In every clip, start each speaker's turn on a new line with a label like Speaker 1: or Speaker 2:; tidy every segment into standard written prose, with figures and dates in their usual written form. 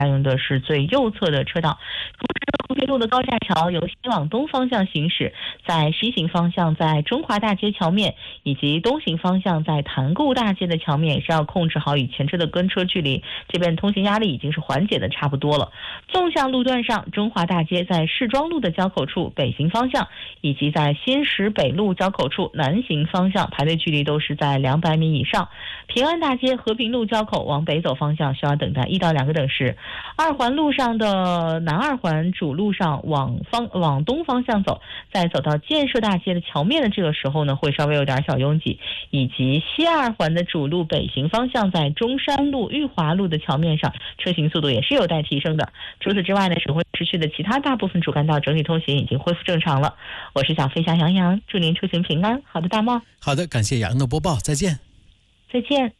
Speaker 1: 占用的是最右侧的车道。和平路的高架桥由西往东方向行驶，在西行方向在中华大街桥面，以及东行方向在潭固大街的桥面是要控制好与前车的跟车距离，这边通行压力已经是缓解的差不多了。纵向路段上，中华大街在市庄路的交口处北行方向，以及在新石北路交口处南行方向排队距离都是在200米以上。平安大街和平路交口往北走方向需要等待1到2个等时。二环路上的南二环主路上往东方向走，在走到建设大街的桥面的这个时候呢，会稍微有点小拥挤，以及西二环的主路北行方向在中山路裕华路的桥面上，车行速度也是有待提升的。除此之外呢，省会市区的其他大部分主干道整体通行已经恢复正常了。我是小飞侠杨洋，祝您出行平安。好的，大茂。
Speaker 2: 好的，感谢杨洋的播报，再见。
Speaker 1: 再见。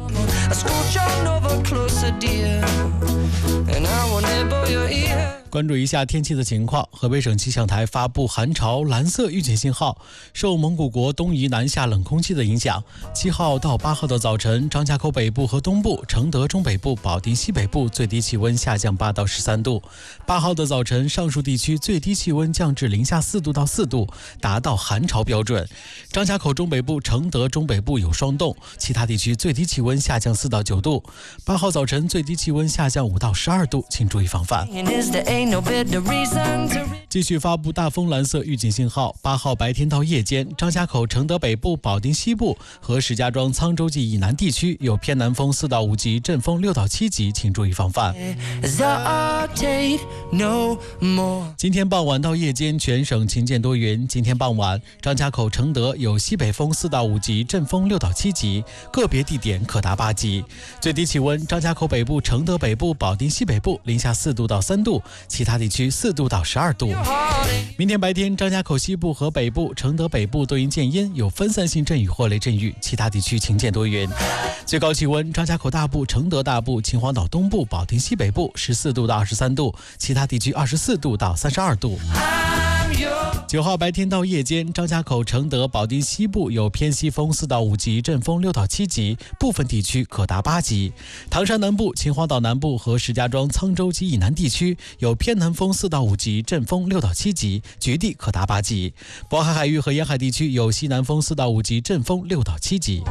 Speaker 2: 关注一下天气的情况，河北省气象台发布寒潮蓝色预警信号，受蒙古国东移南下冷空气的影响，7号到8号的早晨，张家口北部和东部、承德中北部、保定西北部最低气温下降8到13度。8号的早晨，上述地区最低气温降至零下4度到4度，达到寒潮标准。张家口中北部、承德中北部有霜冻，其他地区最低气温下降4到9度。8号早晨最低气温下降5到12度，请注意防范。继续发布大风蓝色预警信号，8号白天到夜间，张家口、承德北部、保定西部和石家庄、沧州及以南地区有偏南风4到5级，阵风6到7级，请注意防范。今天傍晚到夜间，全省晴间多云。今天傍晚，张家口、承德有西北风4到5级，阵风6到7级，个别地点可达8级。最低气温，张家口北部、承德北部、保定西北部零下4度到3度，其他地区4度到12度。明天白天，张家口西部和北部、承德北部多云见阴，有分散性阵雨或雷阵雨，其他地区晴间多云。最高气温，张家口大部、承德大部、秦皇岛东部、保定西北部14度到23度，其他地区24度到32度。9号白天到夜间，张家口、承德、保定西部有偏西风4到5级，阵风6到7级，部分地区可达8级。唐山南部、秦皇岛南部和石家庄、沧州及以南地区有偏南风4到5级，阵风6到7级，局地可达8级。渤海海域和沿海地区有西南风4到5级，阵风6到7级。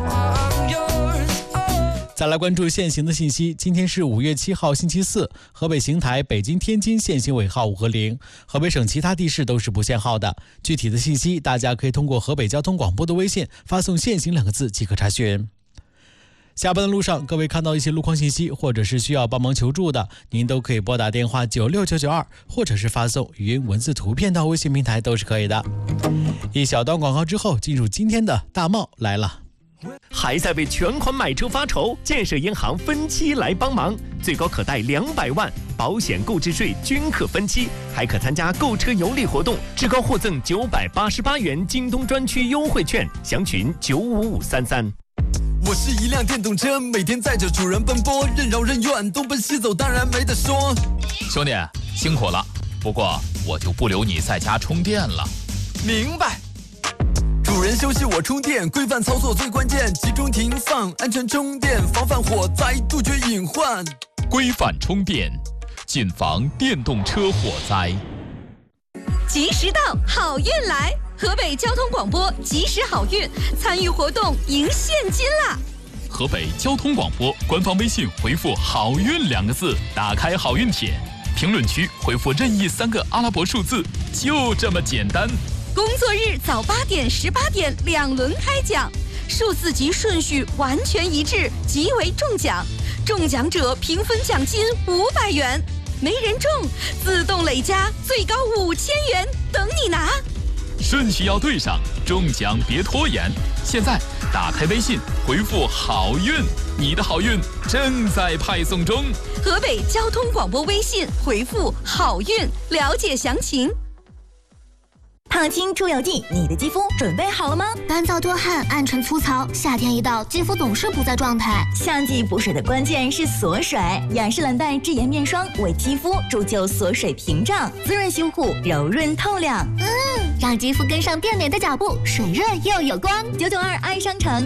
Speaker 2: 再来关注限行的信息。今天是5月7号星期四，河北邢台、北京、天津限行尾号5和0，河北省其他地市都是不限号的。具体的信息大家可以通过河北交通广播的微信发送限行2个字即可查询。下班的路上，各位看到一些路况信息或者是需要帮忙求助的，您都可以拨打电话96992，或者是发送语音、文字、图片到微信平台都是可以的。一小段广告之后，进入今天的大帽来了。
Speaker 3: 还在为全款买车发愁？建设银行分期来帮忙，最高可贷200万，保险、购置税均可分期，还可参加购车有礼活动，至高获赠988元京东专区优惠券，详询95533。
Speaker 4: 我是一辆电动车，每天载着主人奔波，任劳任怨，东奔西走，当然没得说。
Speaker 5: 兄弟辛苦了，不过我就不留你在家充电了。
Speaker 4: 明白。主人休息我充电，规范操作最关键，集中停放，安全充电，防范火灾，杜绝隐患。
Speaker 5: 规范充电，谨防电动车火灾。
Speaker 6: 及时到，好运来！河北交通广播及时好运，参与活动赢现金啦！
Speaker 5: 河北交通广播官方微信回复好运2个字，打开好运帖，评论区回复任意3个阿拉伯数字，就这么简单。
Speaker 6: 工作日早8点、18点2轮开奖，数字及顺序完全一致，即为中奖。中奖者平分奖金500元，没人中自动累加最高5000元，等你拿。
Speaker 5: 顺序要对上，中奖别拖延。现在打开微信回复好运，你的好运正在派送中。
Speaker 6: 河北交通广播微信回复好运，了解详情。
Speaker 7: 烫青出油剂，你的肌肤准备好了吗？
Speaker 8: 干燥多汗、暗沉粗糙，夏天一到，肌肤总是不在状态。
Speaker 7: 夏季补水的关键是锁水，雅诗兰黛智颜面霜为肌肤铸就锁水屏障，滋润修护，柔润透亮。
Speaker 8: 让肌肤跟上变美的脚步，水润又有光。
Speaker 7: 992爱商城